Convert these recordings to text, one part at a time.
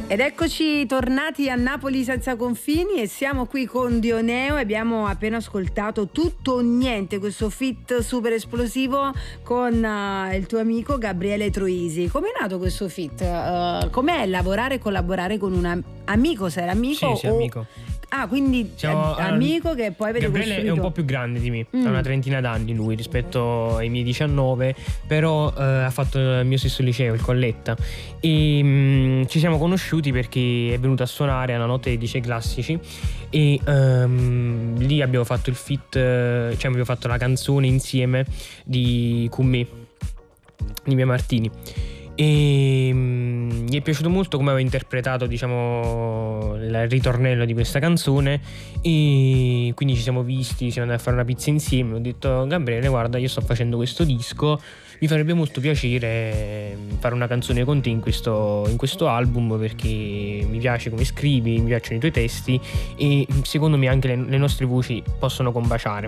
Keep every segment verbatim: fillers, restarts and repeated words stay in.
Ed eccoci tornati a Napoli senza confini e siamo qui con Dioneo. Abbiamo appena ascoltato Tutto o Niente, questo feat super esplosivo con uh, il tuo amico Gabriele Troisi. Com'è nato questo feat? Uh, com'è lavorare e collaborare con un amico? Sei amico? Sì, sì, o... amico. Ah, quindi Siamo, amico che poi avete Gabriele costruito... è un po' più grande di me, mm. ha una trentina d'anni lui rispetto ai miei diciannove, però eh, ha fatto il mio stesso liceo, il Colletta, e mh, ci siamo conosciuti perché è venuto a suonare alla notte dei licei classici e um, lì abbiamo fatto il feat, cioè abbiamo fatto la canzone insieme di Con me di Mia Martini. E mh, gli è piaciuto molto come avevo interpretato, diciamo, il ritornello di questa canzone, e quindi ci siamo visti, siamo andati a fare una pizza insieme. Ho detto: Gabriele, guarda, io sto facendo questo disco, mi farebbe molto piacere fare una canzone con te in questo, in questo album, perché mi piace come scrivi, mi piacciono i tuoi testi e secondo me anche le, le nostre voci possono combaciare.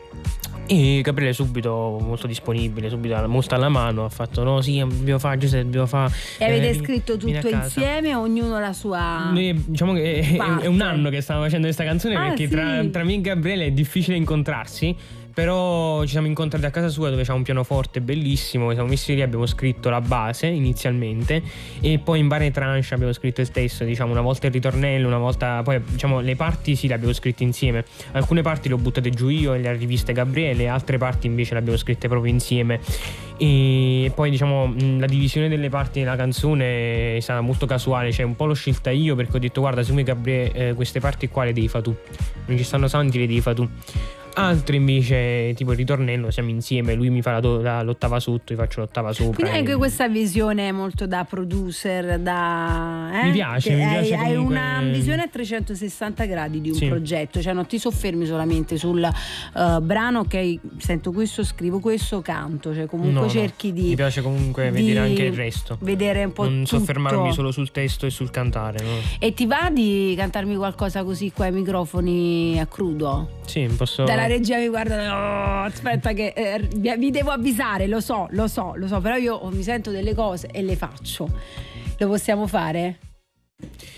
E Gabriele subito molto disponibile, subito molto alla mano, ha fatto no sì, dobbiamo fare, Giuseppe, dobbiamo fare. E avete eh, scritto tutto insieme, ognuno la sua? Noi, diciamo che è, è un anno che stiamo facendo questa canzone, ah, perché sì. tra, tra me e Gabriele è difficile incontrarsi. Però ci siamo incontrati a casa sua, dove c'è un pianoforte bellissimo, siamo messi lì, abbiamo scritto la base inizialmente e poi in varie tranche abbiamo scritto il testo, diciamo una volta il ritornello, una volta poi diciamo le parti sì le abbiamo scritte insieme, alcune parti le ho buttate giù io e le ha riviste Gabriele, altre parti invece le abbiamo scritte proprio insieme. E poi diciamo la divisione delle parti della canzone è stata molto casuale, cioè un po' l'ho scelta io perché ho detto: guarda, siccome Gabriele eh, queste parti qua le devi fare tu, non ci stanno santi, le devi fare tu. Altri invece, tipo il ritornello, siamo insieme, lui mi fa la do- la, l'ottava sotto, io faccio l'ottava sopra. Quindi anche questa visione molto da producer, da eh? mi piace, che mi hai, piace hai comunque... una visione a trecentosessanta gradi di un sì. progetto, cioè non ti soffermi solamente sul uh, brano, ok, sento questo, scrivo questo, canto, cioè comunque no, cerchi no. di mi piace comunque di vedere anche il resto, vedere un po' non tutto. soffermarmi solo sul testo e sul cantare, no? E ti va di cantarmi qualcosa così qua ai microfoni a crudo? Sì, posso. Dalla regia mi guarda, oh, aspetta che eh, vi devo avvisare, lo so, lo so, lo so, però io mi sento delle cose e le faccio. Lo possiamo fare?